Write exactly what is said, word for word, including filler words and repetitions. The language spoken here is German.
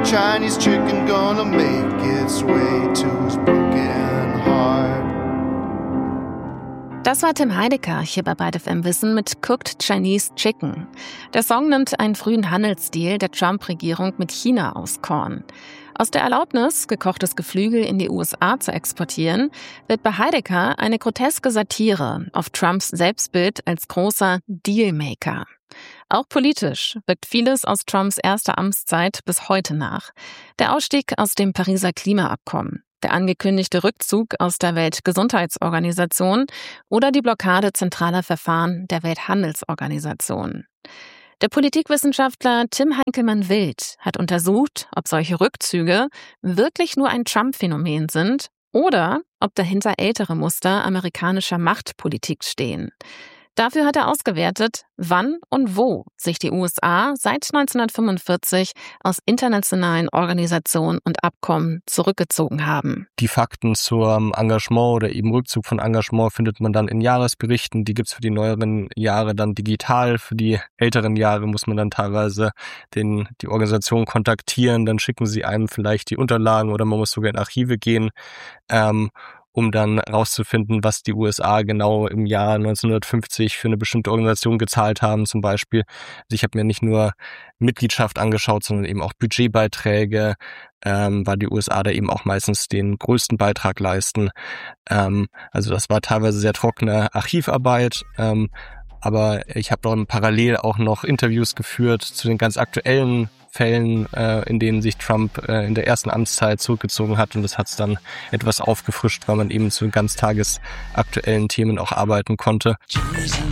Chinese chicken gonna make its way to his broken heart. Das war Tim Heidecker hier bei Byte F M Wissen mit Cooked Chinese Chicken. Der Song nimmt einen frühen Handelsdeal der Trump-Regierung mit China auskorn. Aus der Erlaubnis, gekochtes Geflügel in die U S A zu exportieren, wird bei Heidecker eine groteske Satire auf Trumps Selbstbild als großer Dealmaker. Auch politisch wirkt vieles aus Trumps erster Amtszeit bis heute nach. Der Ausstieg aus dem Pariser Klimaabkommen, der angekündigte Rückzug aus der Weltgesundheitsorganisation oder die Blockade zentraler Verfahren der Welthandelsorganisation. Der Politikwissenschaftler Tim Heinkelmann-Wild hat untersucht, ob solche Rückzüge wirklich nur ein Trump-Phänomen sind oder ob dahinter ältere Muster amerikanischer Machtpolitik stehen. Dafür hat er ausgewertet, wann und wo sich die U S A seit neunzehnhundertfünfundvierzig aus internationalen Organisationen und Abkommen zurückgezogen haben. Die Fakten zum Engagement oder eben Rückzug von Engagement findet man dann in Jahresberichten. Die gibt's für die neueren Jahre dann digital. Für die älteren Jahre muss man dann teilweise den, die Organisation kontaktieren. Dann schicken sie einem vielleicht die Unterlagen oder man muss sogar in Archive gehen. Ähm, um dann rauszufinden, was die U S A genau im Jahr neunzehnhundertfünfzig für eine bestimmte Organisation gezahlt haben zum Beispiel. Also ich habe mir nicht nur Mitgliedschaft angeschaut, sondern eben auch Budgetbeiträge, ähm, weil die U S A da eben auch meistens den größten Beitrag leisten. Ähm, also das war teilweise sehr trockene Archivarbeit, ähm, aber ich habe dann parallel auch noch Interviews geführt zu den ganz aktuellen Fällen, äh, in denen sich Trump äh, in der ersten Amtszeit zurückgezogen hat, und das hat es dann etwas aufgefrischt, weil man eben zu ganz tagesaktuellen Themen auch arbeiten konnte.